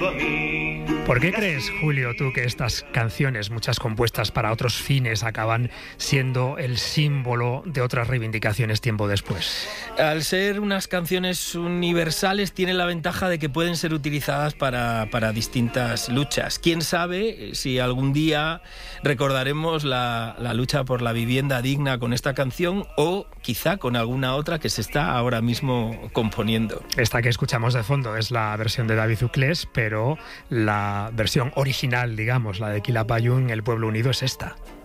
junto a mí. ¿Por qué crees, Julio, tú, que estas canciones, muchas compuestas para otros fines, acaban siendo el símbolo de otras reivindicaciones tiempo después? Al ser unas canciones universales, tiene la ventaja de que pueden ser utilizadas para distintas luchas. ¿Quién sabe si algún día recordaremos la lucha por la vivienda digna con esta canción, o quizá con alguna otra que se está ahora mismo componiendo? Esta que escuchamos de fondo es la versión de David Uclés, pero la versión original, digamos, la de Quilapayún, El Pueblo Unido, es esta.